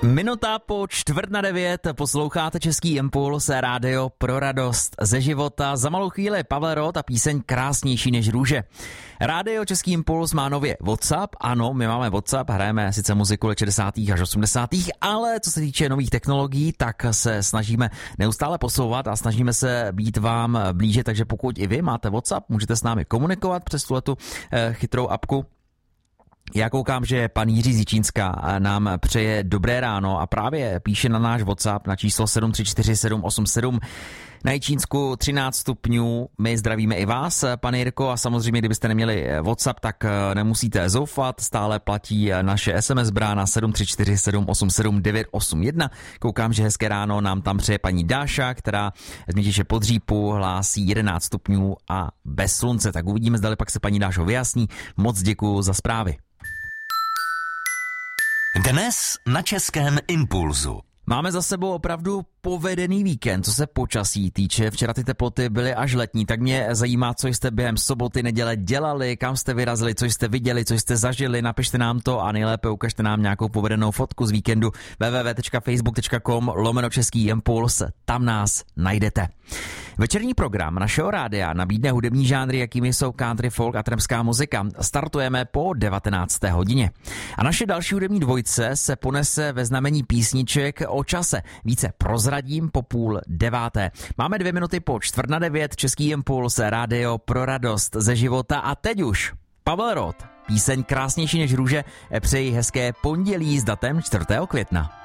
Minuta po 8:45 posloucháte Český impuls, rádio pro radost ze života. Za malou chvíli Pavel Roth a píseň Krásnější než růže. Rádio Český impuls má nově WhatsApp. Ano, my máme WhatsApp, hrajeme sice muziku let 60. až 80. ale co se týče nových technologií, tak se snažíme neustále posouvat a snažíme se být vám blíže, takže pokud i vy máte WhatsApp, můžete s námi komunikovat přes tuhletu chytrou apku. Já koukám, že pan Jiří z Jičínska nám přeje dobré ráno a právě píše na náš WhatsApp na číslo 7344787. Na Jičínsku 13 stupňů, my zdravíme i vás, pane Jirko, a samozřejmě, kdybyste neměli WhatsApp, tak nemusíte zoufat, stále platí naše SMS brána 734787981. Koukám, že hezké ráno nám tam přeje paní Dáša, která z Mětiše pod Řípu hlásí 11 stupňů a bez slunce. Tak uvidíme, zdali pak se paní Dášo vyjasní. Moc děkuju za zprávy. Dnes na Českém impulzu. Máme za sebou opravdu povedený víkend, co se počasí týče. Včera ty teploty byly až letní, tak mě zajímá, co jste během soboty, neděle dělali, kam jste vyrazili, co jste viděli, co jste zažili. Napište nám to a nejlépe ukažte nám nějakou povedenou fotku z víkendu. www.facebook.com/Český impuls, tam nás najdete. Večerní program našeho rádia nabídne hudební žánry, jakými jsou country, folk a trampská muzika. Startujeme po 19. hodině. A naše další hudební dvojce se ponese ve znamení písniček o čase. Více prozradím po 8:30. Máme 2 minuty po 8:45, Český impuls, rádio pro radost ze života a teď už Pavel Roth, píseň Krásnější než růže, přeji hezké pondělí s datem 4. května.